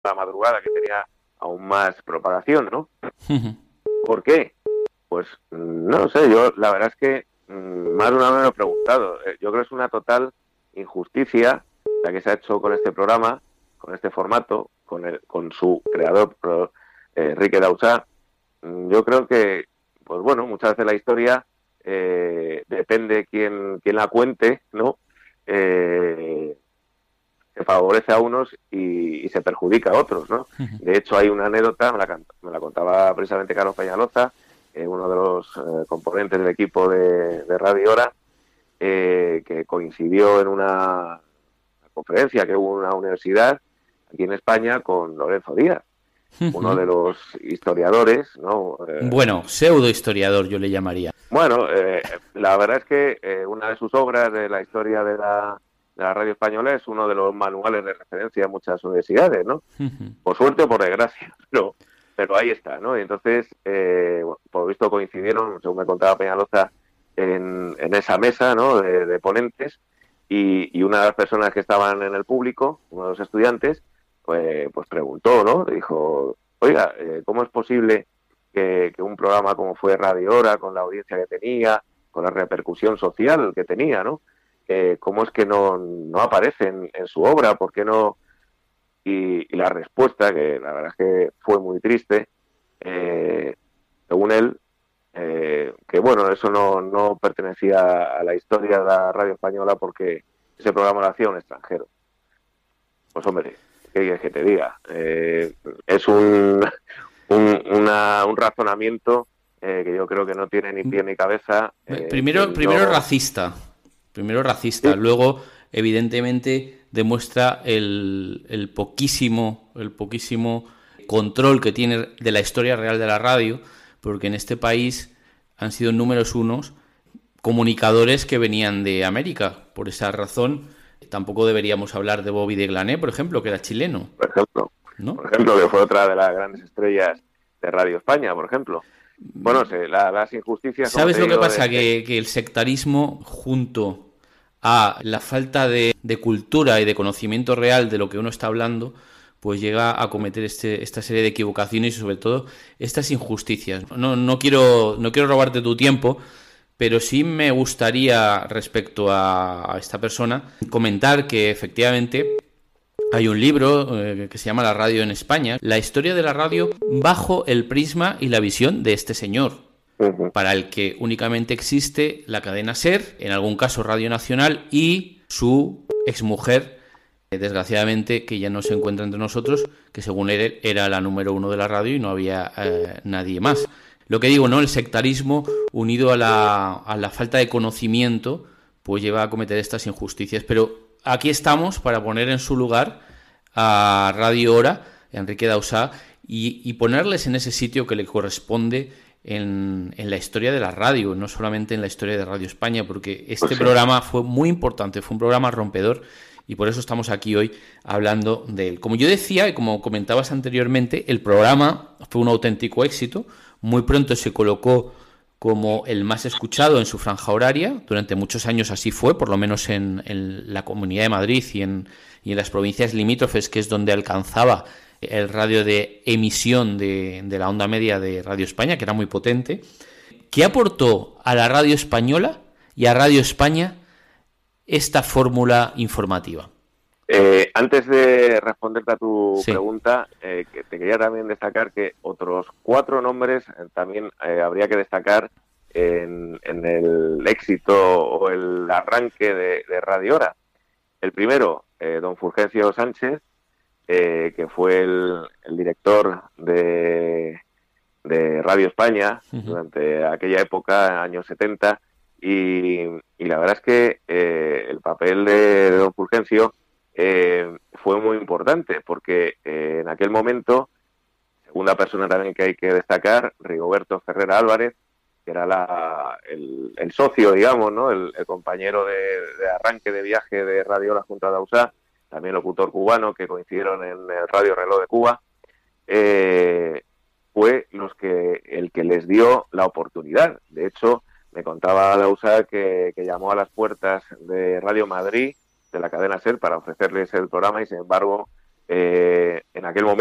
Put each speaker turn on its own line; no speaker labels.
la madrugada, que tenía aún más propagación, ¿no?
Ujú.
¿Por qué? Pues no lo sé, yo la verdad es que más de una vez me lo he preguntado. Yo creo que es una total injusticia la que se ha hecho con este programa, con este formato, con su creador, Enrique Dausà. Yo creo que, pues bueno, muchas veces la historia depende quién la cuente, ¿no? Eh, Se favorece a unos y se perjudica a otros, ¿no? De hecho, hay una anécdota, me la contaba precisamente Carlos Peñaloza, uno de los componentes del equipo de Radio Hora, que coincidió en una conferencia que hubo en una universidad aquí en España con Lorenzo Díaz, uno de los historiadores, ¿no?
Bueno, pseudo historiador yo le llamaría.
Bueno, la verdad es que una de sus obras de la historia de la radio española es uno de los manuales de referencia en muchas universidades, ¿no? Por suerte o por desgracia, pero ahí está, ¿no? Y entonces, bueno, por lo visto coincidieron, según me contaba Peñaloza, en esa mesa, ¿no? De ponentes, y una de las personas que estaban en el público, uno de los estudiantes, pues preguntó, ¿no? Dijo, oiga, ¿cómo es posible que un programa como fue Radio Hora, con la audiencia que tenía, con la repercusión social que tenía, ¿no? ¿Cómo es que no aparece en su obra? ¿Por qué no? Y la respuesta, que la verdad es que fue muy triste, según él, que bueno, eso no pertenecía a la historia de la radio española porque ese programa lo hacía un extranjero. Pues hombre, ¿qué quieres que te diga? Es un razonamiento que yo creo que no tiene ni pie ni cabeza.
Primero,
Quien no...
primero racista,
Sí,
luego evidentemente demuestra el poquísimo control que tiene de la historia real de la radio, porque en este país han sido números unos comunicadores que venían de América. Por esa razón, tampoco deberíamos hablar de Bobby de Glané, por ejemplo, que era chileno,
por ejemplo,
¿no?
que fue otra de las grandes estrellas de Radio España, por ejemplo. Bueno, las injusticias, como
¿Sabes
te
lo que
digo,
pasa? Que el sectarismo, junto a la falta de cultura y de conocimiento real de lo que uno está hablando, pues llega a cometer esta serie de equivocaciones y sobre todo estas injusticias. No quiero robarte tu tiempo, pero sí me gustaría, respecto a esta persona, comentar que efectivamente hay un libro que se llama La radio en España, la historia de la radio bajo el prisma y la visión de este señor,
uh-huh.
para el que únicamente existe la cadena SER, en algún caso Radio Nacional, y su exmujer, desgraciadamente, que ya no se encuentra entre nosotros, que según él era la número uno de la radio y no había nadie más. Lo que digo, ¿no? El sectarismo unido a la falta de conocimiento, pues lleva a cometer estas injusticias. Pero aquí estamos para poner en su lugar a Radio Hora, Enrique Dausà, y ponerles en ese sitio que le corresponde en la historia de la radio, no solamente en la historia de Radio España, porque este
Pues sí.
programa fue muy importante, fue un programa rompedor y por eso estamos aquí hoy hablando de él. Como yo decía y como comentabas anteriormente, el programa fue un auténtico éxito, muy pronto se colocó como el más escuchado en su franja horaria, durante muchos años así fue, por lo menos en la Comunidad de Madrid y en las provincias limítrofes, que es donde alcanzaba el radio de emisión de la onda media de Radio España, que era muy potente. ¿Qué aportó a la radio española y a Radio España esta fórmula informativa?
Antes de responderte a tu
Sí.
pregunta, que te quería también destacar que otros 4 nombres también habría que destacar en el éxito o el arranque de Radio Hora. El primero, don Fulgencio Sánchez, que fue el director de Radio España durante aquella época, años 70, y la verdad es que el papel de don Fulgencio fue muy importante, porque en aquel momento, segunda persona también que hay que destacar, Rigoberto Ferrera Álvarez, que era el socio, digamos, ¿no? El compañero de arranque de viaje de Radio La Junta de Dausà, también locutor cubano, que coincidieron en el Radio Reloj de Cuba, fue el que les dio la oportunidad. De hecho, me contaba Dausà que llamó a las puertas de Radio Madrid, de la cadena SER, para ofrecerles el programa, y sin embargo en aquel momento